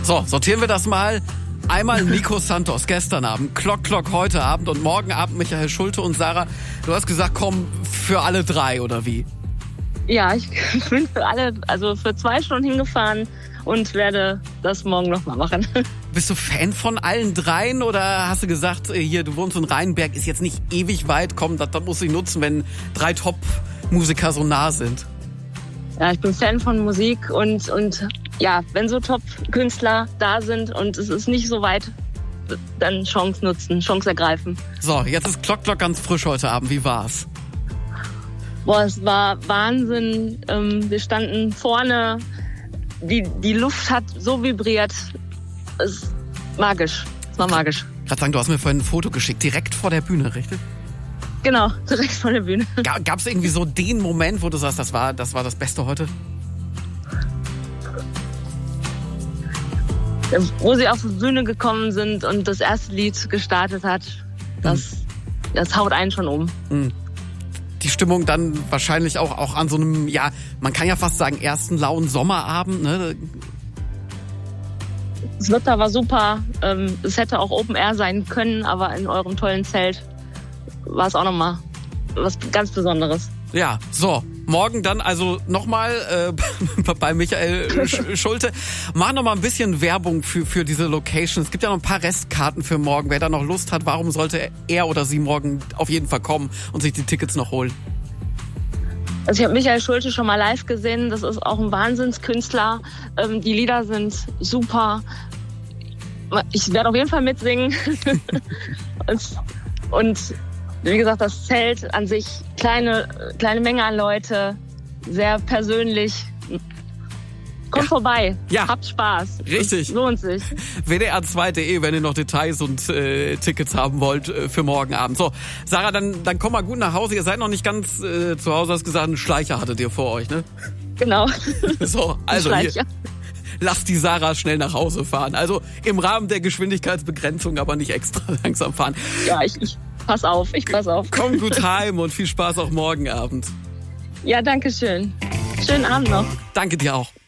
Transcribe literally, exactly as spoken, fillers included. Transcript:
So, sortieren wir das mal. Einmal Nico Santos gestern Abend, Klock Klock heute Abend und morgen Abend Michael Schulte und Sarah. Du hast gesagt, komm für alle drei, oder wie? Ja, ich bin für alle, also für zwei Stunden hingefahren und werde das morgen nochmal machen. Bist du Fan von allen dreien oder hast du gesagt, hier, du wohnst in Rheinberg, ist jetzt nicht ewig weit, komm, das, das muss ich nutzen, wenn drei Top-Musiker so nah sind? Ja, ich bin Fan von Musik und, und ja, wenn so Top-Künstler da sind und es ist nicht so weit, dann Chance nutzen, Chance ergreifen. So, jetzt ist Klock Klock ganz frisch heute Abend. Wie war's? Boah, es war Wahnsinn. Ähm, wir standen vorne, die, die Luft hat so vibriert. Es ist magisch. Es war magisch. Gerade sagen, du hast mir vorhin ein Foto geschickt, direkt vor der Bühne, richtig? Genau, direkt vor der Bühne. Gab es irgendwie so den Moment, wo du sagst, das war das, war das Beste heute? Wo sie auf die Bühne gekommen sind und das erste Lied gestartet hat, das, mhm. das haut einen schon um. Mhm. Die Stimmung dann wahrscheinlich auch, auch an so einem, ja, man kann ja fast sagen, ersten lauen Sommerabend, ne? Das Wetter war super. Es hätte auch Open Air sein können, aber in eurem tollen Zelt war es auch nochmal was ganz Besonderes. Ja, so. Morgen dann also nochmal äh, bei Michael Schulte. Mach noch mal ein bisschen Werbung für, für diese Location. Es gibt ja noch ein paar Restkarten für morgen. Wer da noch Lust hat, warum sollte er oder sie morgen auf jeden Fall kommen und sich die Tickets noch holen? Also ich habe Michael Schulte schon mal live gesehen. Das ist auch ein Wahnsinnskünstler. Ähm, die Lieder sind super. Ich werde auf jeden Fall mitsingen. und, und wie gesagt, das Zelt an sich, kleine, kleine Menge an Leute, sehr persönlich. Kommt ja. vorbei, ja. habt Spaß. Richtig. Es lohnt sich. W D R zwei punkt de, wenn ihr noch Details und äh, Tickets haben wollt äh, für morgen Abend. So, Sarah, dann, dann komm mal gut nach Hause. Ihr seid noch nicht ganz äh, zu Hause, hast gesagt, einen Schleicher hattet ihr vor euch, ne? Genau. So, also hier, lasst die Sarah schnell nach Hause fahren. Also im Rahmen der Geschwindigkeitsbegrenzung, aber nicht extra langsam fahren. Ja, ich... ich Pass auf, ich pass auf. Komm gut heim und viel Spaß auch morgen Abend. Ja, danke schön. Schönen Abend noch. Danke dir auch.